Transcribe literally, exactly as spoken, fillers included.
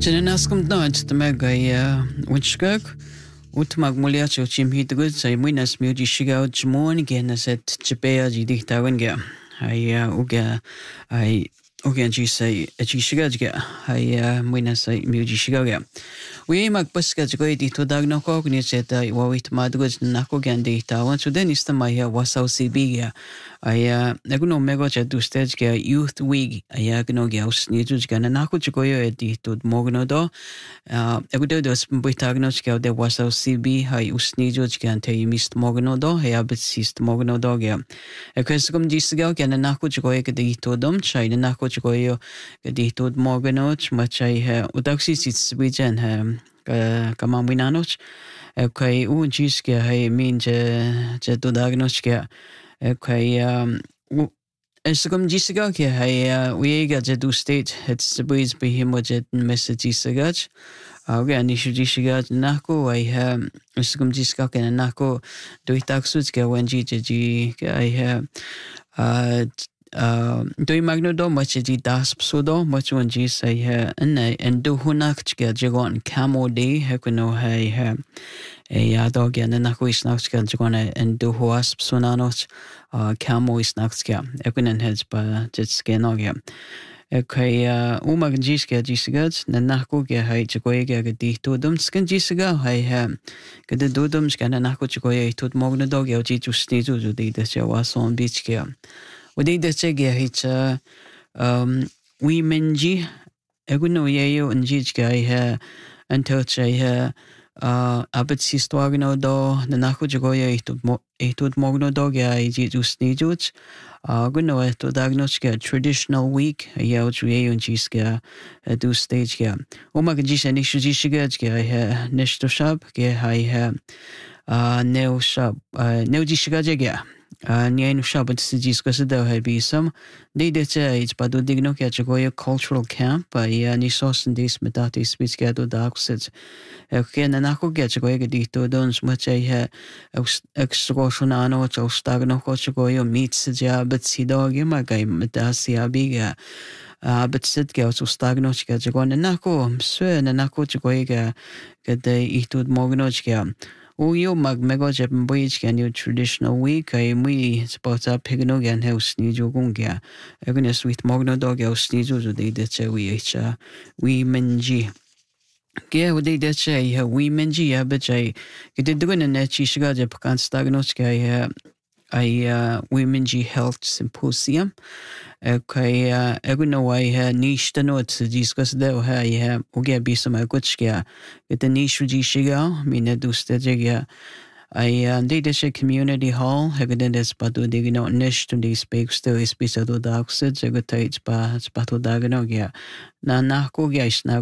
Tenenaskum dant de megaya winskuk. Utmag muliacho chim hidrut say winas mudi shiga jmon again as at Jabea dictaringa. I uga I uga ji say a chishiga. I winas say mudi shiga. We mag busca grade to dagno cognizet I wawit madrus nako gandi tawan. So then is the Maya wasau sibiga. I naguno megocha do stage youth week. I agno gaus nidus gana nako chigoyo editod mognodo. Uh, Egudo dos Britagnoska de wasau sibi hai usnidus gan te mist mognodo. He abit sist mognodo ga. A questum disga gan nako chigoyo editodum. China nako chigoyo editod mognoch. Much I have udaxis it's wijan ham. Kamambinanoch. Okay, un jiska hai min je je dodagnoska. Okay, um, Instagram jisiga ke hai we ga je do state it's the breeze be him wajet message jisiga. Okay, anishu jisiga nako I have Instagram jisiga ke nako do itaksuts ke wenji je I have uh Uh, doi magno do much di das psodo much one ji say ha and and do hunak chga jagon camo day hakuno hay ha e adog and na ko isnak chga jagon and do hoas psonanos uh camo isnak chga ekunen heads ba jet skin ogya okay uh umag ji chga ji sigad na nako ge hay chgoy ge di to dum skin ji siga hay ha gede do dum chga na nako chgoy to mogno dog yo ji jusni ju ju de de wa son beach ge Udi de chege hicha um we menji eguno yeyo njij gai ha until che ha uh abit sistwagno do na naku jogoye itud mo itud mogno do gai ji usni juch uh guno eto dagnoska traditional week yeyo yeyo njiska do stage ga umag jisha nishu jishiga ga ha neshto shab ge hai ha uh neo shab uh neo jishiga ga Uh, Nian Shabbat Sijis do have some. They did say it's Badu Digno Kachagoya cultural camp by Nisos and this Metati Spitzgado Darksets. Okay, and Nako Gachagoya Dito Dons, much I had extortionano or Stagno Kochagoya meets the job, but Sidogi Magai Metasia Biga. Uh, but sit girls or Stagnoch Gachagon and Nako, Sir and Nako Chagoya get the Itud Mognochka. Oh, you mag mego jeb bridge can you traditional week I we spot up pigno gan house ni jogunga. Egna sweet mogno dog house ni jo de de we each we menji. Ge wo de de che we menji ya but I get doing a net chisga jeb kan stagnoska I uh Women's Health Symposium. Okay, uh egno I ha niche the notes discuss there ha ya uge be some gutska get the niche jishiga mina duste jega I uh did a community hall hegden des patu digno niche to the speak still is pisado dark said jegataits pa spato dagno ya na na ko guys na